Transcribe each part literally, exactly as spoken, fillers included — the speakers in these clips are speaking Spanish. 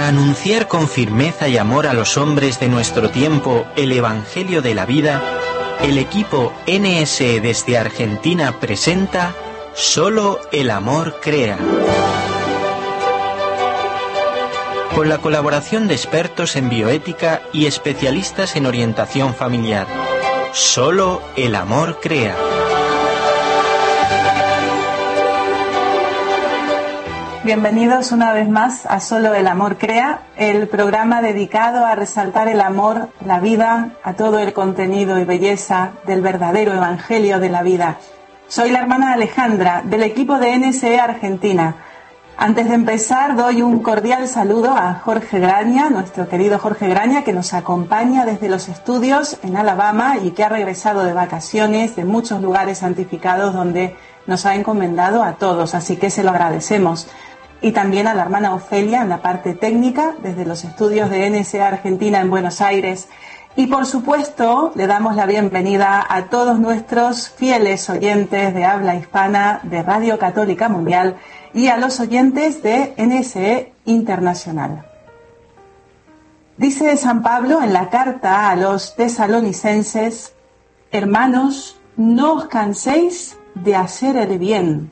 Para anunciar con firmeza y amor a los hombres de nuestro tiempo el Evangelio de la vida, el equipo N S E desde Argentina presenta Solo el amor crea. Con la colaboración de expertos en bioética y especialistas en orientación familiar. Solo el amor crea. Bienvenidos una vez más a Solo el amor crea, el programa dedicado a resaltar el amor, la vida, a todo el contenido y belleza del verdadero Evangelio de la vida. Soy la hermana Alejandra, del equipo de N S E Argentina. Antes de empezar, doy un cordial saludo a Jorge Graña, nuestro querido Jorge Graña, que nos acompaña desde los estudios en Alabama y que ha regresado de vacaciones de muchos lugares santificados donde nos ha encomendado a todos, así que se lo agradecemos. Y también a la hermana Ofelia en la parte técnica, desde los estudios de N S E Argentina en Buenos Aires. Y por supuesto, le damos la bienvenida a todos nuestros fieles oyentes de habla hispana de Radio Católica Mundial y a los oyentes de N S E Internacional. Dice San Pablo en la carta a los tesalonicenses: hermanos, no os canséis de hacer el bien.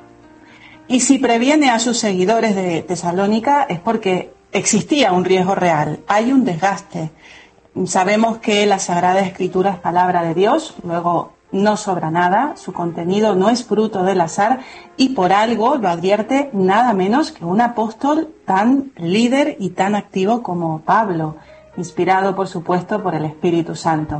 Y si previene a sus seguidores de Tesalónica es porque existía un riesgo real, hay un desgaste. Sabemos que la Sagrada Escritura es palabra de Dios, luego no sobra nada, su contenido no es fruto del azar y por algo lo advierte nada menos que un apóstol tan líder y tan activo como Pablo, inspirado por supuesto por el Espíritu Santo.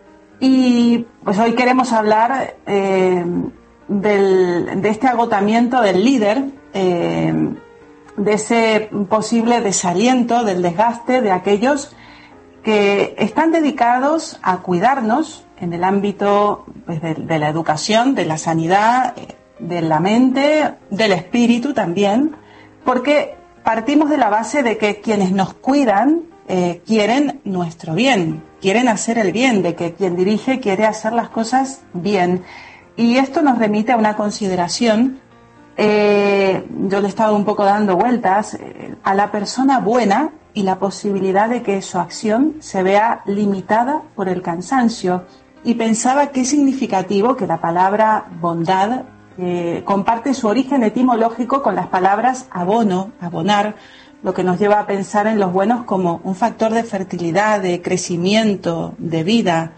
Y pues hoy queremos hablar eh, del, de este agotamiento del líder, eh, de ese posible desaliento, del desgaste de aquellos que están dedicados a cuidarnos en el ámbito pues, de, de la educación, de la sanidad, de la mente, del espíritu también, porque partimos de la base de que quienes nos cuidan eh, quieren nuestro bien, quieren hacer el bien, de que quien dirige quiere hacer las cosas bien. Y esto nos remite a una consideración, eh, yo le he estado un poco dando vueltas, eh, a la persona buena y la posibilidad de que su acción se vea limitada por el cansancio. Y pensaba que es significativo que la palabra bondad eh, comparte su origen etimológico con las palabras abono, abonar, lo que nos lleva a pensar en los buenos como un factor de fertilidad, de crecimiento, de vida.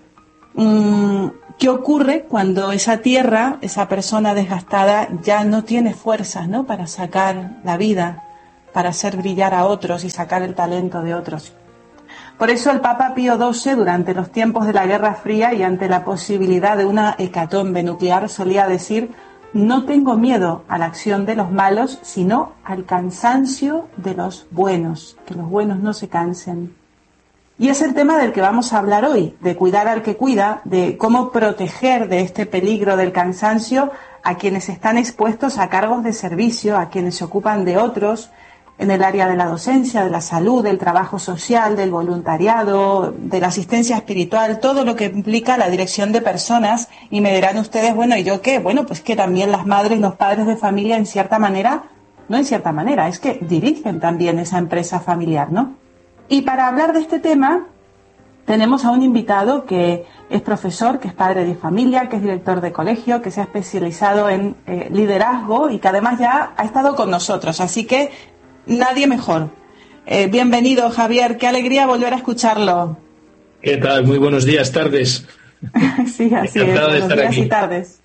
Mm, ¿Qué ocurre cuando esa tierra, esa persona desgastada, ya no tiene fuerzas, ¿no?, para sacar la vida, para hacer brillar a otros y sacar el talento de otros? Por eso el Papa Pío doce, durante los tiempos de la Guerra Fría y ante la posibilidad de una hecatombe nuclear, solía decir: no tengo miedo a la acción de los malos, sino al cansancio de los buenos, que los buenos no se cansen. Y es el tema del que vamos a hablar hoy, de cuidar al que cuida, de cómo proteger de este peligro del cansancio a quienes están expuestos a cargos de servicio, a quienes se ocupan de otros, en el área de la docencia, de la salud, del trabajo social, del voluntariado, de la asistencia espiritual, todo lo que implica la dirección de personas. Y me dirán ustedes, bueno, ¿y yo qué? Bueno, pues que también las madres y los padres de familia, en cierta manera, no en cierta manera, es que dirigen también esa empresa familiar, ¿no? Y para hablar de este tema, tenemos a un invitado que es profesor, que es padre de familia, que es director de colegio, que se ha especializado en eh, liderazgo y que además ya ha estado con nosotros, así que nadie mejor. Eh, bienvenido, Javier, qué alegría volver a escucharlo. ¿Qué tal? Muy buenos días, tardes. Sí, así Encantado es, de buenos estar días aquí. y tardes.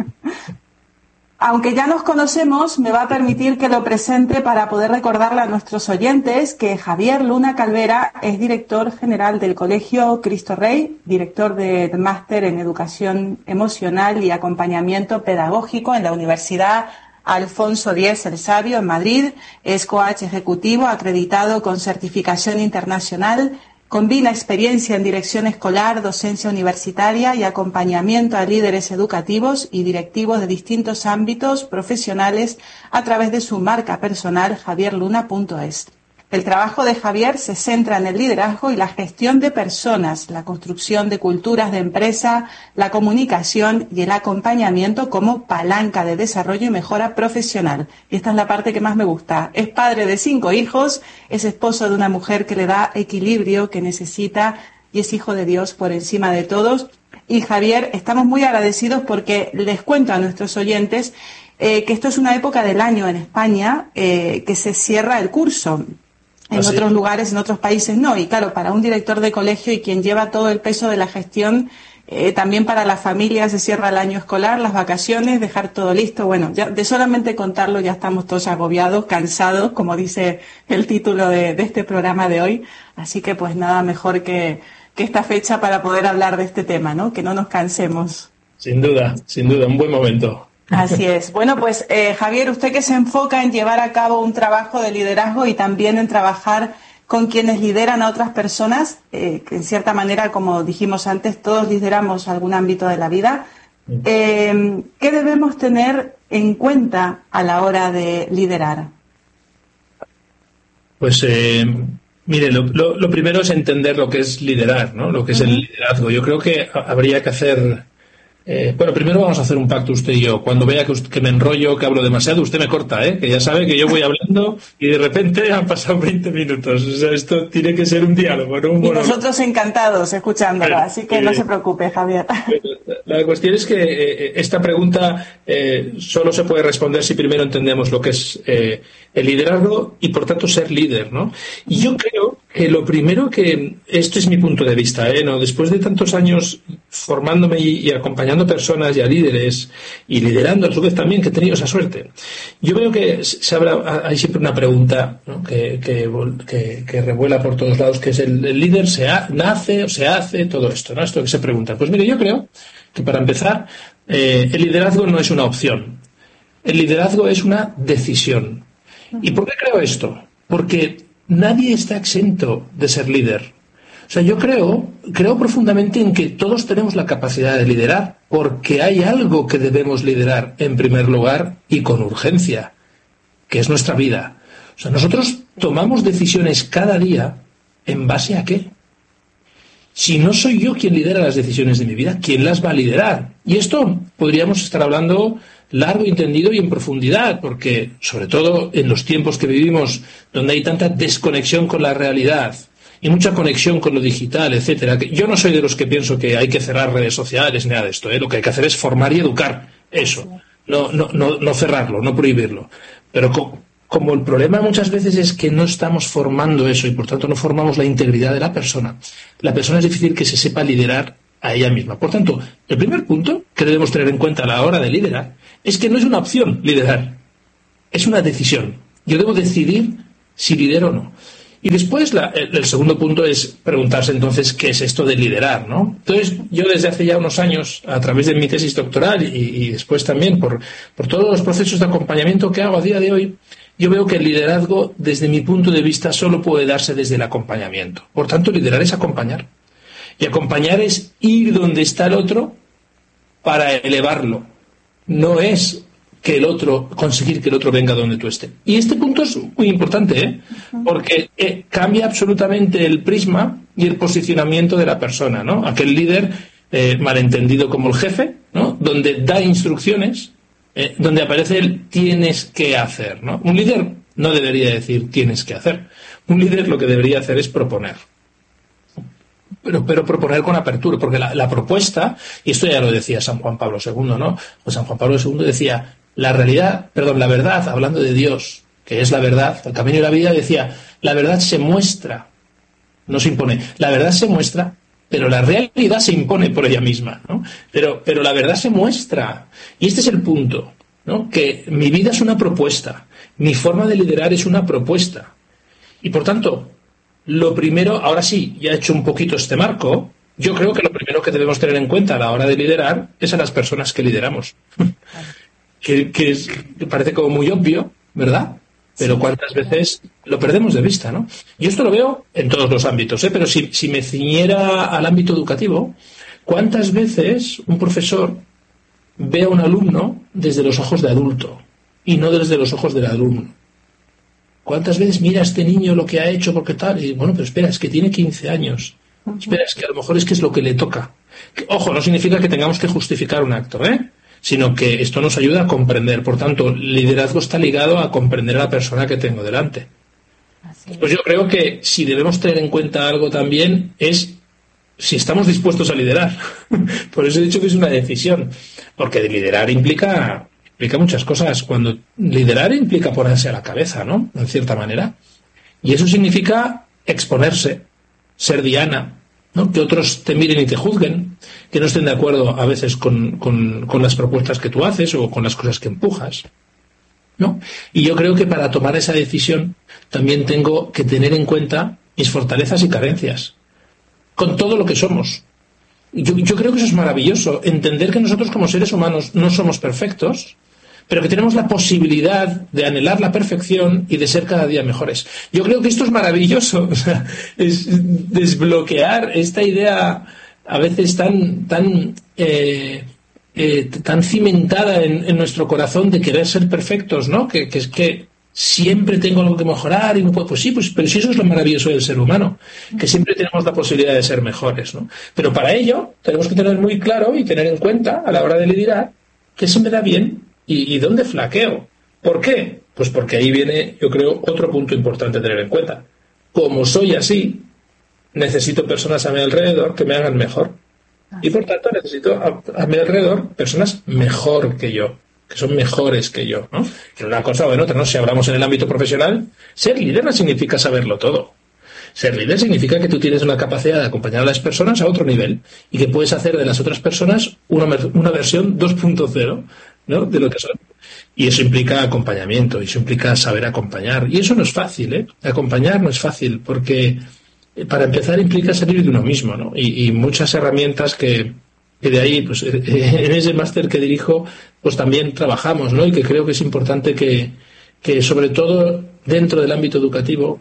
Aunque ya nos conocemos, me va a permitir que lo presente para poder recordarle a nuestros oyentes que Javier Luna Calvera es director general del Colegio Cristo Rey, director del máster en Educación Emocional y Acompañamiento Pedagógico en la Universidad Alfonso X el Sabio en Madrid, es coach ejecutivo acreditado con certificación internacional, combina experiencia en dirección escolar, docencia universitaria y acompañamiento a líderes educativos y directivos de distintos ámbitos profesionales a través de su marca personal javier luna punto es. El trabajo de Javier se centra en el liderazgo y la gestión de personas, la construcción de culturas de empresa, la comunicación y el acompañamiento como palanca de desarrollo y mejora profesional. Y esta es la parte que más me gusta. Es padre de cinco hijos, es esposo de una mujer que le da equilibrio, que necesita, y es hijo de Dios por encima de todos. Y Javier, estamos muy agradecidos porque les cuento a nuestros oyentes eh, que esto es una época del año en España eh, que se cierra el curso. En Así. Otros lugares, en otros países no. Y claro, para un director de colegio y quien lleva todo el peso de la gestión, eh, también para la familia se cierra el año escolar, las vacaciones, dejar todo listo. Bueno, ya de solamente contarlo ya estamos todos agobiados, cansados, como dice el título de, de este programa de hoy. Así que pues nada mejor que, que esta fecha para poder hablar de este tema, ¿no? Que no nos cansemos. Sin duda, sin duda, un buen momento. Así es. Bueno, pues eh, Javier, usted que se enfoca en llevar a cabo un trabajo de liderazgo y también en trabajar con quienes lideran a otras personas, eh, que en cierta manera, como dijimos antes, todos lideramos algún ámbito de la vida. Eh, ¿Qué debemos tener en cuenta a la hora de liderar? Pues, eh, mire, lo, lo, lo primero es entender lo que es liderar, ¿no? Lo que es el liderazgo. Yo creo que habría que hacer... Eh, bueno, primero vamos a hacer un pacto usted y yo. Cuando vea que, usted, que me enrollo, que hablo demasiado, usted me corta, ¿eh? Que ya sabe que yo voy hablando y de repente han pasado veinte minutos. O sea, esto tiene que ser un diálogo, ¿no? Un y nosotros encantados escuchándolo, bueno, así que eh, no se preocupe, Javier. La cuestión es que eh, esta pregunta eh, solo se puede responder si primero entendemos lo que es eh, el liderazgo y, por tanto, ser líder, ¿no? Y yo creo que lo primero que... Esto es mi punto de vista, ¿eh? ¿No? Después de tantos años formándome y, y acompañando personas y a líderes y liderando a su vez también, que he tenido esa suerte, yo veo que se habrá, hay siempre una pregunta, ¿no? que, que, que, que revuela por todos lados, que es el, el líder se ha, nace o se hace, todo esto, ¿no? Esto que se pregunta. Pues mire, yo creo que para empezar, eh, el liderazgo no es una opción. El liderazgo es una decisión. ¿Y por qué creo esto? Porque nadie está exento de ser líder. O sea, yo creo, creo profundamente en que todos tenemos la capacidad de liderar, porque hay algo que debemos liderar en primer lugar y con urgencia, que es nuestra vida. O sea, nosotros tomamos decisiones cada día ¿en base a qué? Si no soy yo quien lidera las decisiones de mi vida, ¿quién las va a liderar? Y esto podríamos estar hablando largo y tendido y en profundidad, porque sobre todo en los tiempos que vivimos, donde hay tanta desconexión con la realidad y mucha conexión con lo digital, etcétera. Yo no soy de los que pienso que hay que cerrar redes sociales, nada de esto, ¿eh? Lo que hay que hacer es formar y educar, eso, no, no, no, no cerrarlo, no prohibirlo. Pero co- como el problema muchas veces es que no estamos formando eso y por tanto no formamos la integridad de la persona, la persona es difícil que se sepa liderar a ella misma. Por tanto, el primer punto que debemos tener en cuenta a la hora de liderar es que no es una opción liderar, es una decisión. Yo debo decidir si lidero o no. Y después la, el, el segundo punto es preguntarse entonces qué es esto de liderar, ¿no? Entonces yo desde hace ya unos años, a través de mi tesis doctoral y, y después también por, por todos los procesos de acompañamiento que hago a día de hoy, yo veo que el liderazgo desde mi punto de vista solo puede darse desde el acompañamiento. Por tanto, liderar es acompañar. Y acompañar es ir donde está el otro para elevarlo. No es que el otro, conseguir que el otro venga donde tú estés. Y este punto es muy importante, ¿eh? Porque eh, cambia absolutamente el prisma y el posicionamiento de la persona, ¿no? Aquel líder eh, malentendido como el jefe, ¿no? Donde da instrucciones, eh, donde aparece el tienes que hacer, ¿no? Un líder no debería decir tienes que hacer. Un líder lo que debería hacer es proponer. Pero, pero proponer con apertura, porque la, la propuesta, y esto ya lo decía San Juan Pablo segundo, ¿no? Pues San Juan Pablo segundo decía, la realidad, perdón, la verdad, hablando de Dios, que es la verdad, el camino y la vida, decía, la verdad se muestra, no se impone, la verdad se muestra, pero la realidad se impone por ella misma, ¿no? Pero, pero la verdad se muestra, y este es el punto, ¿no? Que mi vida es una propuesta, mi forma de liderar es una propuesta, y por tanto, lo primero, ahora sí, ya he hecho un poquito este marco, yo creo que lo primero que debemos tener en cuenta a la hora de liderar es a las personas que lideramos. que, que, es, que parece como muy obvio, ¿verdad? Pero cuántas veces lo perdemos de vista, ¿no? Yo esto lo veo en todos los ámbitos, ¿eh? Pero si, si me ciñera al ámbito educativo, ¿cuántas veces un profesor ve a un alumno desde los ojos de adulto y no desde los ojos del alumno? ¿Cuántas veces mira a este niño lo que ha hecho porque tal? Y bueno, pero espera, es que tiene quince años. Espera, es que a lo mejor es que es lo que le toca. Que, ojo, no significa que tengamos que justificar un acto, ¿eh? Sino que esto nos ayuda a comprender. Por tanto, liderazgo está ligado a comprender a la persona que tengo delante. Pues yo creo que si debemos tener en cuenta algo también es si estamos dispuestos a liderar. Por eso he dicho que es una decisión. Porque liderar implica, implica muchas cosas. Cuando liderar implica ponerse a la cabeza, ¿no? En cierta manera. Y eso significa exponerse, ser diana, ¿no? Que otros te miren y te juzguen, que no estén de acuerdo a veces con, con, con las propuestas que tú haces o con las cosas que empujas, ¿no? Y yo creo que para tomar esa decisión también tengo que tener en cuenta mis fortalezas y carencias, con todo lo que somos. Yo, yo creo que eso es maravilloso, entender que nosotros como seres humanos no somos perfectos, pero que tenemos la posibilidad de anhelar la perfección y de ser cada día mejores. Yo creo que esto es maravilloso, o sea, es desbloquear esta idea a veces tan tan eh, eh, tan cimentada en, en nuestro corazón de querer ser perfectos, ¿no? Que, que es que siempre tengo algo que mejorar y no puedo. Pues sí, pues, pero sí, eso es lo maravilloso del ser humano, que siempre tenemos la posibilidad de ser mejores, ¿no? Pero para ello tenemos que tener muy claro y tener en cuenta a la hora de liderar que se me da bien y, y dónde flaqueo. ¿Por qué? Pues porque ahí viene, yo creo, otro punto importante a tener en cuenta. Como soy así, necesito personas a mi alrededor que me hagan mejor. Y por tanto necesito a, a mi alrededor personas mejor que yo, que son mejores que yo, ¿no? Que una cosa o en otra, ¿no? Si hablamos en el ámbito profesional, ser líder no significa saberlo todo. Ser líder significa que tú tienes una capacidad de acompañar a las personas a otro nivel y que puedes hacer de las otras personas una, una versión dos punto cero, ¿no? De lo que son. Y eso implica acompañamiento, y eso implica saber acompañar. Y eso no es fácil, ¿eh? Acompañar no es fácil, porque para empezar implica salir de uno mismo, ¿no? Y, y muchas herramientas que, que de ahí, pues en ese máster que dirijo, pues también trabajamos, ¿no? Y que creo que es importante que, que sobre todo dentro del ámbito educativo,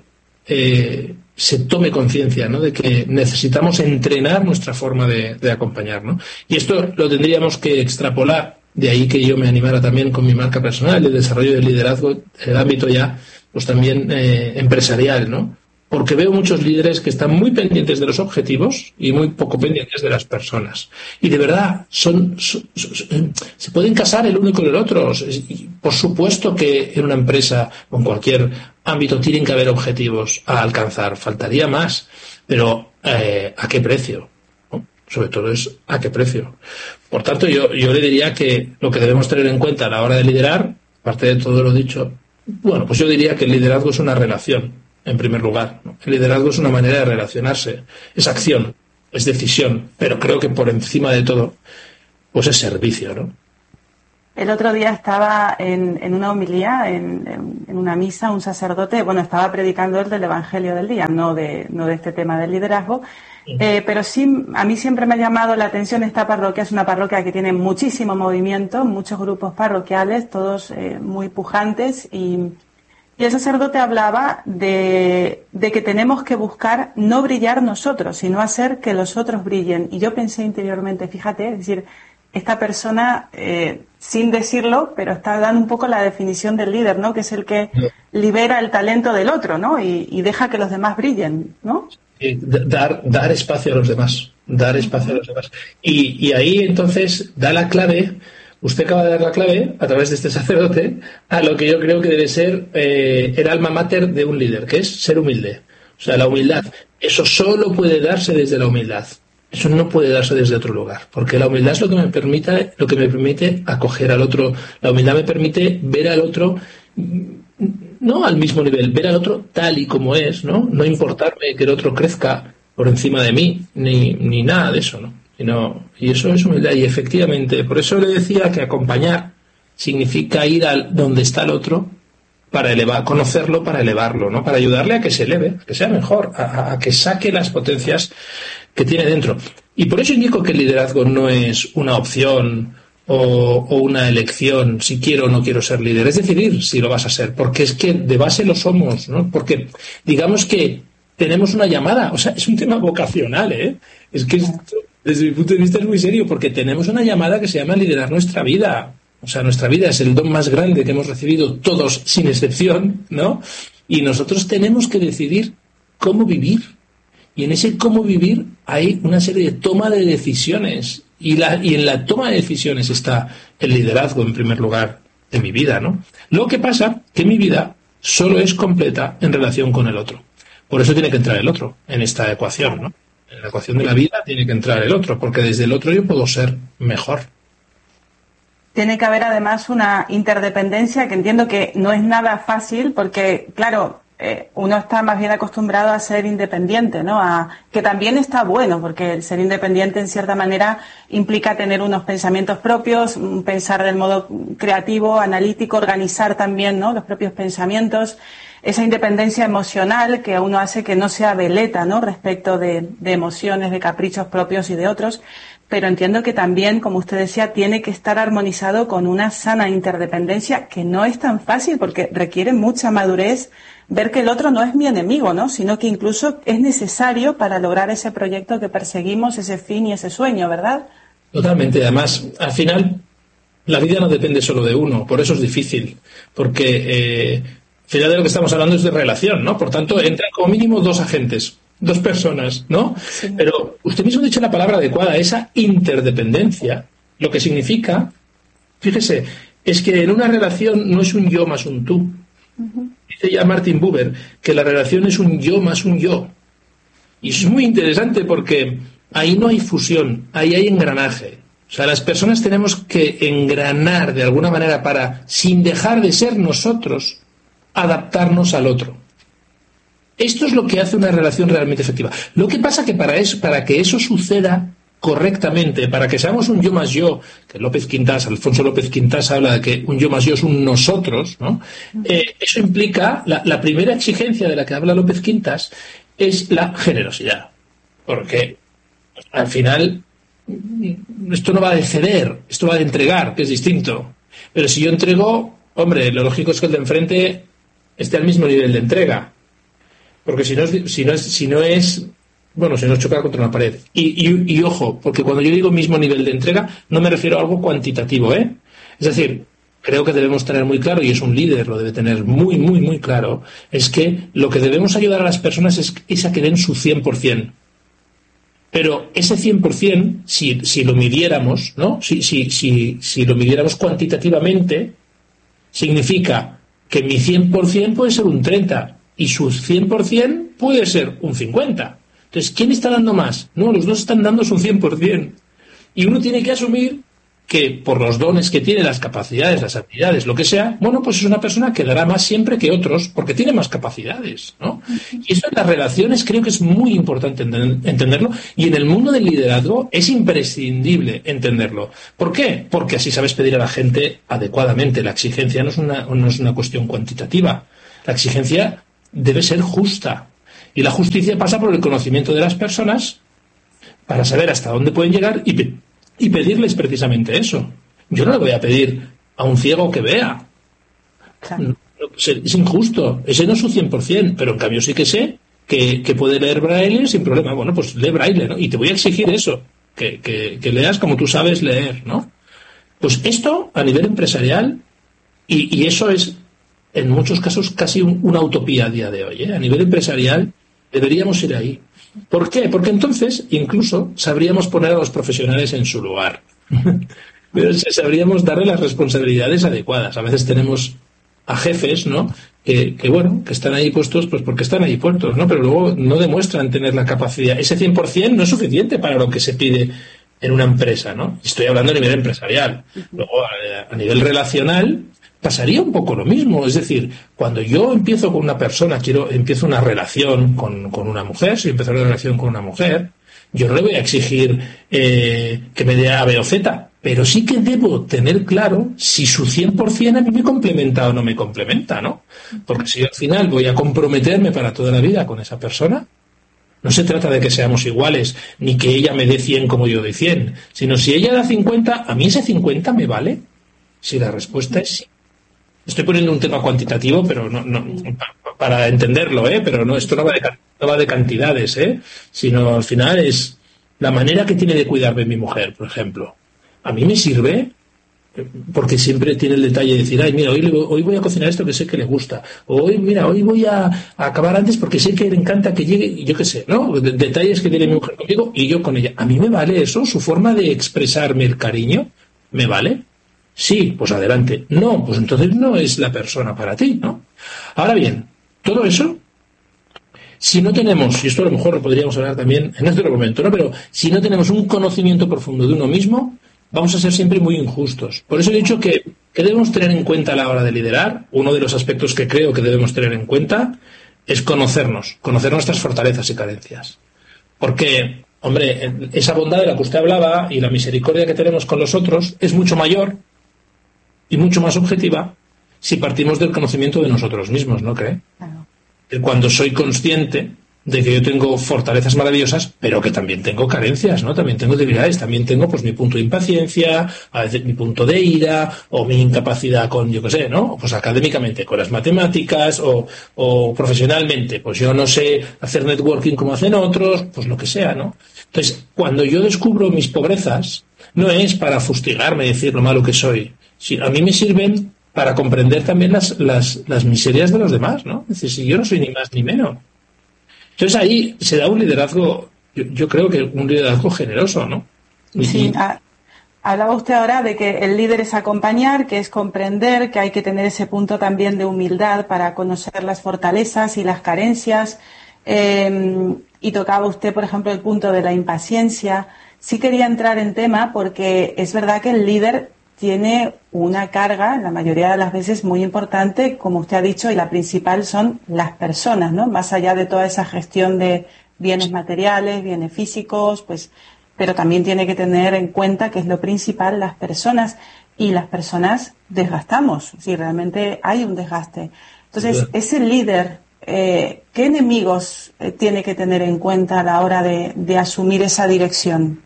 eh, se tome conciencia, ¿no? De que necesitamos entrenar nuestra forma de, de acompañar, ¿no? Y esto lo tendríamos que extrapolar. De ahí que yo me animara también con mi marca personal, el desarrollo del liderazgo en el ámbito ya, pues también eh, empresarial, ¿no? Porque veo muchos líderes que están muy pendientes de los objetivos y muy poco pendientes de las personas. Y de verdad, son, son, son se pueden casar el uno con el otro. Por supuesto que en una empresa o en cualquier ámbito tienen que haber objetivos a alcanzar. Faltaría más. Pero eh, ¿a qué precio? ¿No? Sobre todo es ¿a qué precio? Por tanto, yo, yo le diría que lo que debemos tener en cuenta a la hora de liderar, aparte de todo lo dicho, bueno, pues yo diría que el liderazgo es una relación. En primer lugar, ¿no? El liderazgo es una manera de relacionarse, es acción, es decisión, pero creo que por encima de todo, pues es servicio, ¿no? El otro día estaba en, en una homilía, en, en, en una misa, un sacerdote, bueno, estaba predicando el del Evangelio del día, no de, no de este tema del liderazgo, eh, pero sí, a mí siempre me ha llamado la atención esta parroquia, es una parroquia que tiene muchísimo movimiento, muchos grupos parroquiales, todos eh, muy pujantes y... Y el sacerdote hablaba de, de que tenemos que buscar no brillar nosotros, sino hacer que los otros brillen. Y yo pensé interiormente, fíjate, es decir, esta persona, eh, sin decirlo, pero está dando un poco la definición del líder, ¿no? Que es el que libera el talento del otro, ¿no? Y, y deja que los demás brillen, ¿no? Eh, dar, dar espacio a los demás, dar espacio a los demás. Y, y ahí entonces da la clave. Usted acaba de dar la clave, a través de este sacerdote, a lo que yo creo que debe ser eh, el alma mater de un líder, que es ser humilde. O sea, la humildad. Eso solo puede darse desde la humildad. Eso no puede darse desde otro lugar. Porque la humildad es lo que me permite, lo que me permite acoger al otro. La humildad me permite ver al otro, no al mismo nivel, ver al otro tal y como es, ¿no? No importarme que el otro crezca por encima de mí, ni, ni nada de eso, ¿no? Y, no, y eso es humildad. Y efectivamente, por eso le decía que acompañar significa ir al donde está el otro para elevar, conocerlo, para elevarlo, ¿no? Para ayudarle a que se eleve, a que sea mejor, a, a que saque las potencias que tiene dentro. Y por eso indico que el liderazgo no es una opción o, o una elección, si quiero o no quiero ser líder. Es decidir si lo vas a ser, porque es que de base lo somos, ¿no? Porque digamos que tenemos una llamada, o sea, es un tema vocacional, ¿eh? Es que esto, desde mi punto de vista es muy serio, porque tenemos una llamada que se llama liderar nuestra vida. O sea, nuestra vida es el don más grande que hemos recibido todos, sin excepción, ¿no? y nosotros tenemos que decidir cómo vivir. Y en ese cómo vivir hay una serie de toma de decisiones. Y, la, y en la toma de decisiones está el liderazgo, en primer lugar, de mi vida, ¿no? Lo que pasa que mi vida solo es completa en relación con el otro. Por eso tiene que entrar el otro en esta ecuación, ¿no? En la ecuación de la vida tiene que entrar el otro, porque desde el otro yo puedo ser mejor. Tiene que haber además una interdependencia que entiendo que no es nada fácil porque, claro, eh, uno está más bien acostumbrado a ser independiente, ¿no? A, que también está bueno porque el ser independiente en cierta manera implica tener unos pensamientos propios, pensar del modo creativo, analítico, organizar también, ¿no? Los propios pensamientos, esa independencia emocional que a uno hace que no sea veleta, ¿no? Respecto de, de emociones, de caprichos propios y de otros. Pero entiendo que también, como usted decía, tiene que estar armonizado con una sana interdependencia que no es tan fácil porque requiere mucha madurez ver que el otro no es mi enemigo, ¿no? Sino que incluso es necesario para lograr ese proyecto que perseguimos, ese fin y ese sueño, ¿verdad? Totalmente. Además, al final, la vida no depende solo de uno, por eso es difícil. Porque, eh, al final de lo que estamos hablando es de relación, ¿no? Por tanto, entran como mínimo dos agentes. Dos personas, ¿no? Sí. Pero usted mismo ha dicho la palabra adecuada, esa interdependencia, lo que significa, fíjese, es que en una relación no es un yo más un tú. Uh-huh. Dice ya Martin Buber que la relación es un yo más un yo. Y es muy interesante porque ahí no hay fusión, ahí hay engranaje. O sea, las personas tenemos que engranar de alguna manera para, sin dejar de ser nosotros, adaptarnos al otro. Esto es lo que hace una relación realmente efectiva. Lo que pasa que para eso, para que eso suceda correctamente, para que seamos un yo más yo, que López Quintas, Alfonso López Quintas habla de que un yo más yo es un nosotros, ¿no? Eh, eso implica, la, la primera exigencia de la que habla López Quintas es la generosidad. Porque al final esto no va de ceder, esto va de entregar, que es distinto. Pero si yo entrego, hombre, lo lógico es que el de enfrente esté al mismo nivel de entrega. Porque si no es, si no es, si no es bueno, si no es chocar contra una pared. Y, y, y ojo, porque cuando yo digo mismo nivel de entrega, no me refiero a algo cuantitativo, ¿eh? Es decir, creo que debemos tener muy claro, y es un líder, lo debe tener muy, muy, muy claro, es que lo que debemos ayudar a las personas es, es a que den su cien por ciento. Pero ese cien por ciento, si, si lo midiéramos, ¿no? Si, si, si, si lo midiéramos cuantitativamente, significa que mi cien por ciento puede ser un treinta y su cien por ciento puede ser un cincuenta. Entonces, ¿quién está dando más? No, los dos están dando su cien por ciento. Y uno tiene que asumir que por los dones que tiene, las capacidades, las habilidades, lo que sea, bueno, pues es una persona que dará más siempre que otros porque tiene más capacidades, ¿no? Y eso en las relaciones creo que es muy importante entenderlo, y en el mundo del liderazgo es imprescindible entenderlo. ¿Por qué? Porque así sabes pedir a la gente adecuadamente. La exigencia no es una, no es una cuestión cuantitativa. La exigencia debe ser justa. Y la justicia pasa por el conocimiento de las personas para saber hasta dónde pueden llegar y, pe- y pedirles precisamente eso. Yo no le voy a pedir a un ciego que vea. Claro. No, es injusto. Ese no es su cien por ciento, pero en cambio sí que sé que, que puede leer braille sin problema. Bueno, pues lee braille, ¿no? Y te voy a exigir eso, que, que, que leas como tú sabes leer, ¿no? Pues esto a nivel empresarial, y, y eso es en muchos casos casi un, una utopía a día de hoy, ¿eh? A nivel empresarial deberíamos ir ahí. ¿Por qué? Porque entonces incluso sabríamos poner a los profesionales en su lugar. Pero sabríamos darle las responsabilidades adecuadas. A veces tenemos a jefes, ¿no? Que, que bueno, que están ahí puestos pues porque están ahí puestos, ¿no? Pero luego no demuestran tener la capacidad. Ese cien por ciento no es suficiente para lo que se pide en una empresa, ¿no? Estoy hablando a nivel empresarial. Luego, a, a nivel relacional, pasaría un poco lo mismo. Es decir, cuando yo empiezo con una persona, quiero empiezo una relación con, con una mujer, si empiezo una relación con una mujer, yo no le voy a exigir eh, que me dé A, B o Z, pero sí que debo tener claro si su cien por ciento a mí me complementa o no me complementa, ¿no? Porque si yo al final voy a comprometerme para toda la vida con esa persona, no se trata de que seamos iguales, ni que ella me dé cien como yo doy cien, sino si ella da cincuenta, ¿a mí ese cincuenta me vale? Si la respuesta es sí. Estoy poniendo un tema cuantitativo, pero no, no para entenderlo, ¿eh? Pero no, esto no va de, no va de cantidades, ¿eh? Sino al final es la manera que tiene de cuidarme mi mujer, por ejemplo. ¿A mí me sirve? porque siempre tiene el detalle de decir, ay, mira, hoy, le- hoy voy a cocinar esto que sé que le gusta, o hoy, mira, hoy voy a, a acabar antes porque sé que le encanta que llegue, y yo qué sé, ¿no? De- detalles que tiene mi mujer conmigo y yo con ella. ¿A mí me vale eso? ¿Su forma de expresarme el cariño? ¿Me vale? Sí, pues adelante. No, pues entonces no es la persona para ti, ¿no? Ahora bien, todo eso, si no tenemos, y esto a lo mejor lo podríamos hablar también en otro momento, ¿no? Pero si no tenemos un conocimiento profundo de uno mismo, vamos a ser siempre muy injustos. Por eso he dicho que, que debemos tener en cuenta a la hora de liderar. Uno de los aspectos que creo que debemos tener en cuenta es conocernos, conocer nuestras fortalezas y carencias. Porque, hombre, esa bondad de la que usted hablaba y la misericordia que tenemos con los otros es mucho mayor y mucho más objetiva si partimos del conocimiento de nosotros mismos, ¿no cree? Claro. Cuando soy consciente de que yo tengo fortalezas maravillosas, pero que también tengo carencias, ¿no? También tengo debilidades, también tengo pues mi punto de impaciencia, a veces mi punto de ira, o mi incapacidad con, yo qué sé, ¿no? Pues académicamente, con las matemáticas, o, o profesionalmente, pues yo no sé hacer networking como hacen otros, pues lo que sea, ¿no? Entonces, cuando yo descubro mis pobrezas, no es para fustigarme y decir lo malo que soy, sino a mí me sirven para comprender también las, las, las miserias de los demás, ¿no? Es decir, si yo no soy ni más ni menos. Entonces ahí se da un liderazgo, yo, yo creo que un liderazgo generoso, ¿no? Y, Sí, a- hablaba usted ahora de que el líder es acompañar, que es comprender, que hay que tener ese punto también de humildad para conocer las fortalezas y las carencias. Eh, y tocaba usted, por ejemplo, el punto de la impaciencia. Sí quería entrar en tema porque es verdad que el líder tiene una carga, la mayoría de las veces muy importante, como usted ha dicho, y la principal son las personas, ¿no? Más allá de toda esa gestión de bienes materiales, bienes físicos, pues, pero también tiene que tener en cuenta que es lo principal, las personas, y las personas desgastamos, si realmente hay un desgaste. Entonces, ese líder, eh, ¿qué enemigos eh, tiene que tener en cuenta a la hora de, de asumir esa dirección?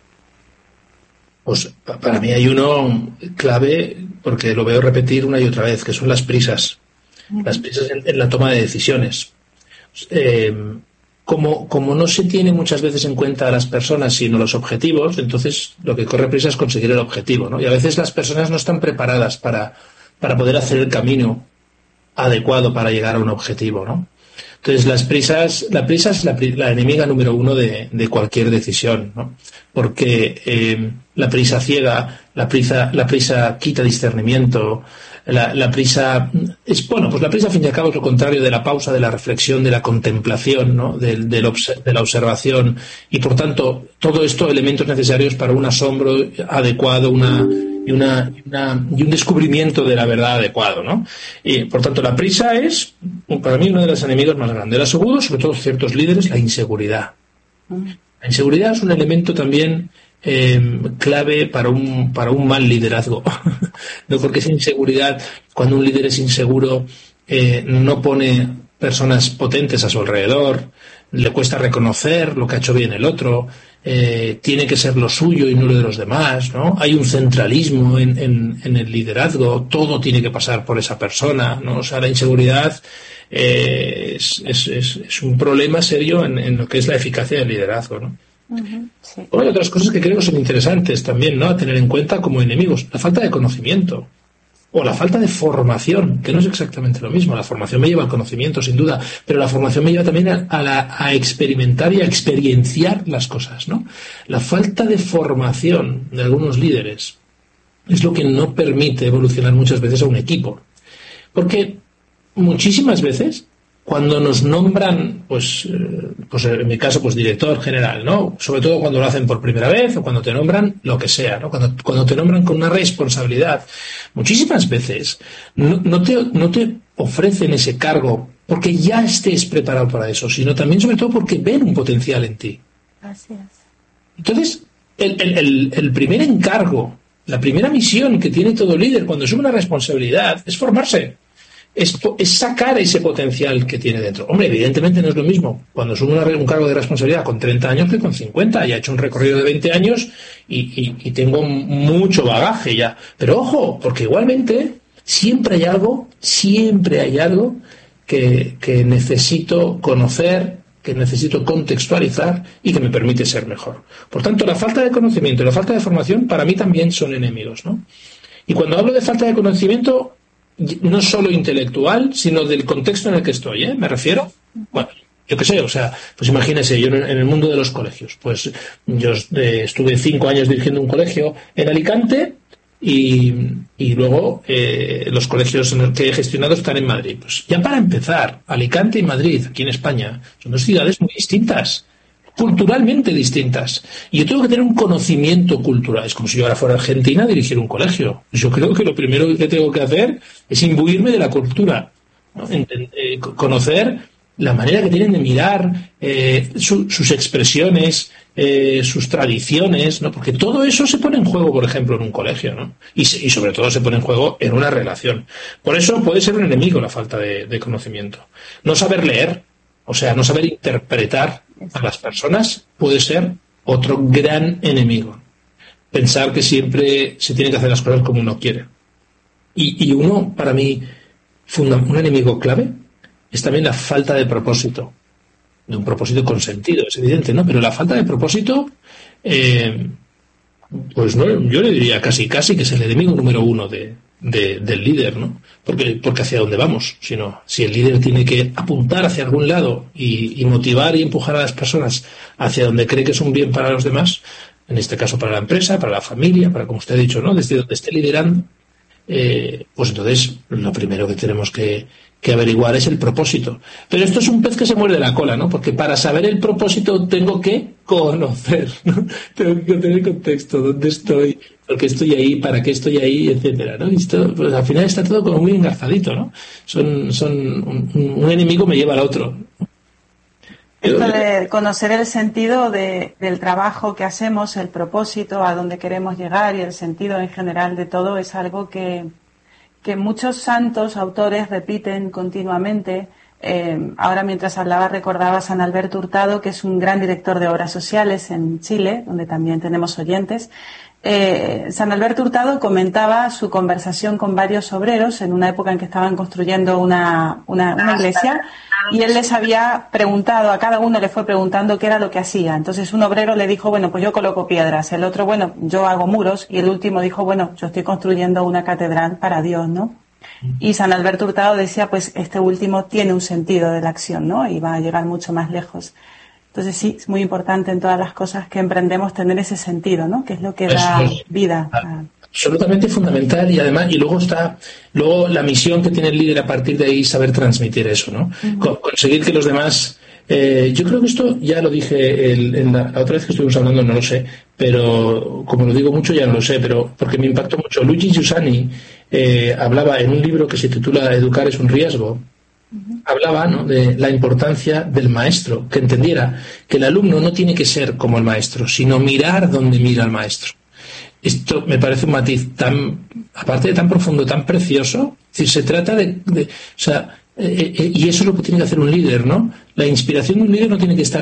pues pa- para mí hay uno clave, porque lo veo repetir una y otra vez, que son las prisas. Las prisas en, en la toma de decisiones. Eh, como, como no se tiene muchas veces en cuenta a las personas, sino los objetivos, entonces lo que corre prisa es conseguir el objetivo, ¿no? Y a veces las personas no están preparadas para, para poder hacer el camino adecuado para llegar a un objetivo, ¿no? Entonces, las prisas, la prisa es la, pri- la enemiga número uno de, de cualquier decisión, ¿no? Porque eh, la prisa ciega, la prisa, la prisa quita discernimiento, la, la prisa es, bueno, pues la prisa, al fin y al cabo, es lo contrario de la pausa, de la reflexión, de la contemplación, ¿no? Del, del obse- de la observación, y por tanto, todo esto elementos necesarios para un asombro adecuado, una y, una, y, una, y un descubrimiento de la verdad adecuado, ¿no? Y, por tanto, la prisa es, para mí, uno de los enemigos más grandes. El segundo, sobre todo ciertos líderes, la inseguridad. La inseguridad es un elemento también eh, clave para un, para un mal liderazgo. No, porque esa inseguridad, cuando un líder es inseguro, eh, no pone personas potentes a su alrededor, le cuesta reconocer lo que ha hecho bien el otro, eh, tiene que ser lo suyo y no lo de los demás, ¿no? Hay un centralismo en, en, en el liderazgo, todo tiene que pasar por esa persona, ¿no? O sea, la inseguridad eh, es, es, es, es un problema serio en, en lo que es la eficacia del liderazgo, ¿no? Uh-huh, sí. Bueno, hay otras cosas que creo que son interesantes también, ¿no? A tener en cuenta como enemigos. La falta de conocimiento o la falta de formación, que no es exactamente lo mismo. La formación me lleva al conocimiento, sin duda, pero la formación me lleva también a, a, la, a experimentar y a experienciar las cosas, ¿no? La falta de formación de algunos líderes es lo que no permite evolucionar muchas veces a un equipo. Porque muchísimas veces, cuando nos nombran, pues, eh, pues en mi caso, pues director general, ¿no? Sobre todo cuando lo hacen por primera vez o cuando te nombran lo que sea, ¿no? Cuando, cuando te nombran con una responsabilidad, muchísimas veces no, no, te, no te ofrecen ese cargo porque ya estés preparado para eso, sino también sobre todo porque ven un potencial en ti. Así es. Entonces, el, el, el, el primer encargo, la primera misión que tiene todo líder cuando asume una responsabilidad es formarse. Es, es sacar ese potencial que tiene dentro. Hombre, evidentemente no es lo mismo cuando asume una, un cargo de responsabilidad con treinta años que con cincuenta. Ya he hecho un recorrido de veinte años y, y, y tengo mucho bagaje ya. Pero ojo, porque igualmente siempre hay algo, siempre hay algo que, que necesito conocer, que necesito contextualizar y que me permite ser mejor. Por tanto, la falta de conocimiento y la falta de formación para mí también son enemigos, ¿no? Y cuando hablo de falta de conocimiento, no solo intelectual, sino del contexto en el que estoy, ¿eh? Me refiero, bueno, yo qué sé, o sea, pues imagínese, yo en el mundo de los colegios, pues yo eh, estuve cinco años dirigiendo un colegio en Alicante y, y luego eh, los colegios en los que he gestionado están en Madrid. Pues ya para empezar, Alicante y Madrid, aquí en España, son dos ciudades muy distintas, culturalmente distintas. Y yo tengo que tener un conocimiento cultural. Es como si yo ahora fuera a Argentina a dirigir un colegio. Yo creo que lo primero que tengo que hacer es imbuirme de la cultura, ¿no? Ent- eh, conocer la manera que tienen de mirar, eh, su, sus expresiones, eh, sus tradiciones, ¿no? Porque todo eso se pone en juego, por ejemplo, en un colegio, ¿no? Y, se, y sobre todo se pone en juego en una relación. Por eso puede ser un enemigo la falta de, de conocimiento. No saber leer, o sea, no saber interpretar a las personas puede ser otro gran enemigo. Pensar que siempre se tienen que hacer las cosas como uno quiere. Y, y uno, para mí, funda, un enemigo clave es también la falta de propósito, de un propósito con sentido, es evidente, ¿no? Pero la falta de propósito, eh, pues no, yo le diría casi casi que es el enemigo número uno de, de, del líder, ¿no? Porque, porque hacia dónde vamos, sino si el líder tiene que apuntar hacia algún lado y, y motivar y empujar a las personas hacia donde cree que es un bien para los demás, en este caso para la empresa, para la familia, para, como usted ha dicho, ¿no? Desde donde esté liderando, eh, pues entonces lo primero que tenemos que, que averiguar es el propósito. Pero esto es un pez que se muerde la cola, ¿no? Porque para saber el propósito tengo que conocer, ¿no? Tengo que tener contexto, dónde estoy, por qué estoy ahí, para qué estoy ahí, etcétera, ¿no? Y esto, pues al final está todo como muy engarzadito, ¿no? Son, son un, un enemigo me lleva al otro. Esto de conocer el sentido de, del trabajo que hacemos, el propósito, a dónde queremos llegar y el sentido en general de todo es algo que, que muchos santos autores repiten continuamente. Eh, ahora mientras hablaba recordaba a San Alberto Hurtado, que es un gran director de obras sociales en Chile, donde también tenemos oyentes. Eh, San Alberto Hurtado comentaba su conversación con varios obreros en una época en que estaban construyendo una, una, una iglesia, y él les había preguntado, a cada uno le fue preguntando qué era lo que hacía. Entonces un obrero le dijo, bueno, pues yo coloco piedras, el otro, bueno, yo hago muros, y el último dijo, bueno, yo estoy construyendo una catedral para Dios, ¿no? Y San Alberto Hurtado decía, pues este último tiene un sentido de la acción, ¿no? Y va a llegar mucho más lejos. Entonces sí, es muy importante en todas las cosas que emprendemos tener ese sentido, ¿no? Que es lo que da Eso es vida. A... absolutamente fundamental. Y además, y luego está luego la misión que tiene el líder a partir de ahí, saber transmitir eso, ¿no? Uh-huh. Con, conseguir que los demás... Eh, yo creo que esto ya lo dije el, en la, la otra vez que estuvimos hablando, no lo sé, pero como lo digo mucho ya no lo sé, pero porque me impactó mucho. Luigi Giussani eh, hablaba en un libro que se titula Educar es un riesgo. Uh-huh. Hablaba, ¿no?, de la importancia del maestro, que entendiera que el alumno no tiene que ser como el maestro, sino mirar donde mira el maestro. Esto me parece un matiz tan, aparte de tan profundo, tan precioso. Es decir, se trata de, de o sea, eh, eh, y eso es lo que tiene que hacer un líder, ¿no? La inspiración de un líder no tiene que estar